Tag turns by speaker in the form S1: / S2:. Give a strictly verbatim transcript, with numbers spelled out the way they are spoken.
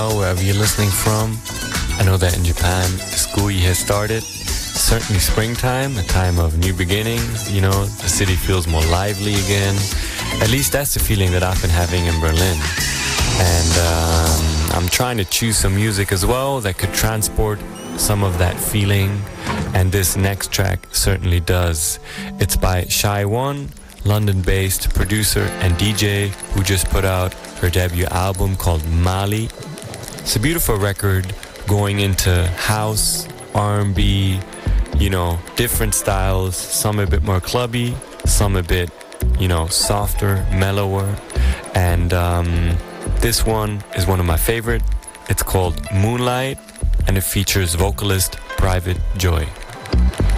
S1: well, wherever you're listening from. I know that in Japan, school year has started. Certainly springtime, a time of new beginnings. You know, the city feels more lively again. At least that's the feeling that I've been having in Berlin. And um, I'm trying to choose some music as well that could transport some of that feeling. And this next track certainly does. It's by Shy One, London-based producer and D J who just put out her debut album called Mali. It's a beautiful record going into house, R and B, you know, different styles, some a bit more clubby, some a bit, you know, softer, mellower. And um, this one is one of my favorite. It's called Moonlight, and it features vocalist Private Joy.